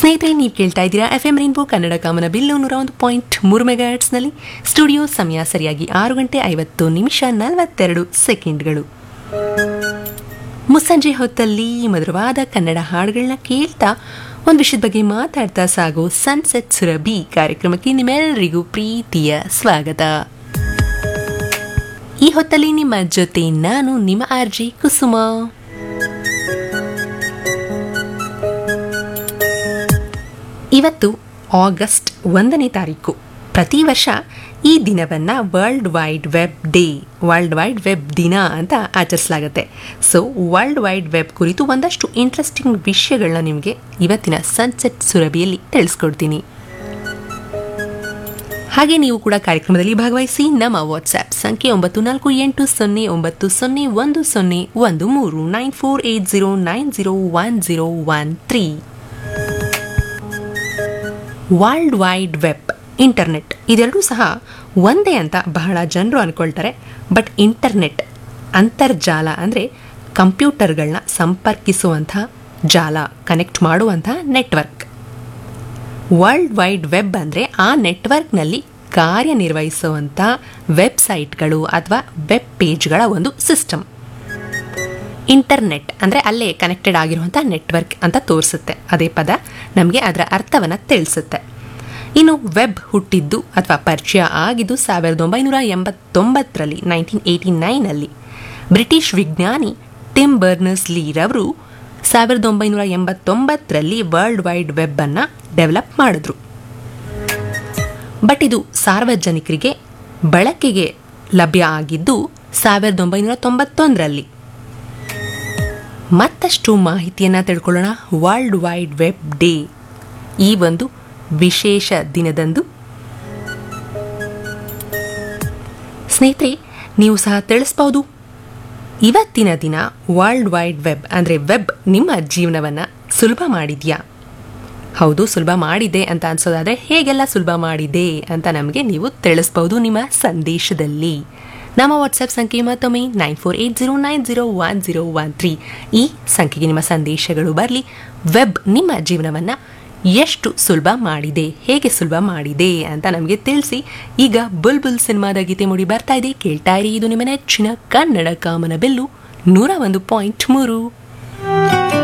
ಸ್ನೇಹಿತರೆ, ನೀವು ಕೇಳ್ತಾ ಇದ್ದೀರಾ FM ರೈನ್ಬೋ ಕನ್ನಡ ಕಾಮನ ಬಿಲ್ಲು 101.3 ಮೆಗಾಹರ್ಟ್ಸ್ನಲ್ಲಿ. ಸ್ಟುಡಿಯೋ ಸಮಯ ಸರಿಯಾಗಿ 6:50 ನಿಮಿಷ 42 ಸೆಕೆಂಡ್ಗಳು. ಮುಸ್ಸಂಜೆ ಹೊತ್ತಲ್ಲಿ ಮಧುರವಾದ ಕನ್ನಡ ಹಾಡುಗಳನ್ನ ಕೇಳ್ತಾ ಒಂದು ವಿಷಯದ ಬಗ್ಗೆ ಮಾತಾಡ್ತಾ ಸಾಗೋ ಸನ್ಸೆಟ್ ಸುರಭಿ ಕಾರ್ಯಕ್ರಮಕ್ಕೆ ನಿಮ್ಮೆಲ್ಲರಿಗೂ ಪ್ರೀತಿಯ ಸ್ವಾಗತ. ಈ ಹೊತ್ತಲ್ಲಿ ನಿಮ್ಮ ಜೊತೆ ನಾನು ನಿಮ್ಮ RJ ಕುಸುಮ. ಇವತ್ತು ಆಗಸ್ಟ್ 1ನೇ ತಾರೀಕು. ಪ್ರತಿ ವರ್ಷ ಈ ದಿನವನ್ನು ವರ್ಲ್ಡ್ ವೈಡ್ ವೆಬ್ ದಿನ ಅಂತ ಆಚರಿಸಲಾಗುತ್ತೆ. ಸೊ ವರ್ಲ್ಡ್ ವೈಡ್ ವೆಬ್ ಕುರಿತು ಒಂದಷ್ಟು ಇಂಟ್ರೆಸ್ಟಿಂಗ್ ವಿಷಯಗಳನ್ನ ನಿಮಗೆ ಇವತ್ತಿನ ಸನ್ಸೆಟ್ ಸುರಭಿಯಲ್ಲಿ ತಿಳಿಸ್ಕೊಡ್ತೀನಿ. ಹಾಗೆ ನೀವು ಕೂಡ ಕಾರ್ಯಕ್ರಮದಲ್ಲಿ ಭಾಗವಹಿಸಿ. ನಮ್ಮ ವಾಟ್ಸ್ಆ್ಯಪ್ ಸಂಖ್ಯೆ 9480901013 9480901013. ವರ್ಲ್ಡ್ ವೈಡ್ ವೆಬ್, ಇಂಟರ್ನೆಟ್ ಇದೆರಡೂ ಸಹ ಒಂದೇ ಅಂತ ಬಹಳ ಜನರು ಅಂದ್ಕೊಳ್ತಾರೆ. ಬಟ್ ಇಂಟರ್ನೆಟ್ ಅಂತರ್ಜಾಲ ಅಂದರೆ ಕಂಪ್ಯೂಟರ್ಗಳನ್ನ ಸಂಪರ್ಕಿಸುವಂಥ ಜಾಲ, ಕನೆಕ್ಟ್ ಮಾಡುವಂಥ ನೆಟ್ವರ್ಕ್. ವರ್ಲ್ಡ್ ವೈಡ್ ವೆಬ್ ಅಂದರೆ ಆ ನೆಟ್ವರ್ಕ್ನಲ್ಲಿ ಕಾರ್ಯನಿರ್ವಹಿಸುವಂಥ ವೆಬ್ಸೈಟ್ಗಳು ಅಥವಾ ವೆಬ್ ಪೇಜ್ಗಳ ಒಂದು ಸಿಸ್ಟಮ್. ಇಂಟರ್ನೆಟ್ ಅಂದರೆ ಅಲ್ಲೇ ಕನೆಕ್ಟೆಡ್ ಆಗಿರುವಂಥ ನೆಟ್ವರ್ಕ್ ಅಂತ ತೋರಿಸುತ್ತೆ. ಅದೇ ಪದ ನಮಗೆ ಅದರ ಅರ್ಥವನ್ನು ತಿಳಿಸುತ್ತೆ. ಇನ್ನು ವೆಬ್ ಹುಟ್ಟಿದ್ದು ಅಥವಾ ಪರಿಚಯ ಆಗಿದ್ದು 1989ರಲ್ಲಿ 1989ನಲ್ಲಿ ಬ್ರಿಟಿಷ್ ವಿಜ್ಞಾನಿ ಟಿಮ್ ಬರ್ನರ್ಸ್-ಲೀ ರವರು 1989ರಲ್ಲಿ ವರ್ಲ್ಡ್ ವೈಡ್ ವೆಬ್ ಅನ್ನು ಡೆವಲಪ್ ಮಾಡಿದ್ರು. ಬಟ್ ಇದು ಸಾರ್ವಜನಿಕರಿಗೆ ಬಳಕೆಗೆ ಲಭ್ಯ ಆಗಿದ್ದು 1991ರಲ್ಲಿ. ಮತ್ತಷ್ಟು ಮಾಹಿತಿಯನ್ನು ತಿಳ್ಕೊಳ್ಳೋಣ ವರ್ಲ್ಡ್ ವೈಡ್ ವೆಬ್ ಡೇ ಈ ಒಂದು ವಿಶೇಷ ದಿನದಂದು. ಸ್ನೇಹಿತರೆ, ನೀವು ಸಹ ತಿಳಿಸ್ಬೋದು, ಇವತ್ತಿನ ದಿನ ವರ್ಲ್ಡ್ ವೈಡ್ ವೆಬ್ ಅಂದರೆ ವೆಬ್ ನಿಮ್ಮ ಜೀವನವನ್ನು ಸುಲಭ ಮಾಡಿದೆಯಾ? ಹೌದು, ಸುಲಭ ಮಾಡಿದೆ ಅಂತ ಅನ್ಸೋದಾದರೆ ಹೇಗೆಲ್ಲ ಸುಲಭ ಮಾಡಿದೆ ಅಂತ ನಮಗೆ ನೀವು ತಿಳಿಸ್ಬೋದು ನಿಮ್ಮ ಸಂದೇಶದಲ್ಲಿ. ನಮ್ಮ ವಾಟ್ಸ್ಆ್ಯಪ್ ಸಂಖ್ಯೆ ಮತ್ತೊಮ್ಮೆ 9480901013. ಈ ಸಂಖ್ಯೆಗೆ ನಿಮ್ಮ ಸಂದೇಶಗಳು ಬರಲಿ. ವೆಬ್ ನಿಮ್ಮ ಜೀವನವನ್ನು ಎಷ್ಟು ಸುಲಭ ಮಾಡಿದೆ, ಹೇಗೆ ಸುಲಭ ಮಾಡಿದೆ ಅಂತ ನಮಗೆ ತಿಳಿಸಿ. ಈಗ ಬುಲ್ಬುಲ್ ಸಿನಿಮಾದ ಗೀತೆ ಮೂಡಿ ಬರ್ತಾ ಇದೆ, ಕೇಳ್ತಾ ಇರಿ. ಇದು ನಿಮ್ಮ ನೆಚ್ಚಿನ ಕನ್ನಡ ಕಾಮನ ಬಿಲ್ಲು 101.3.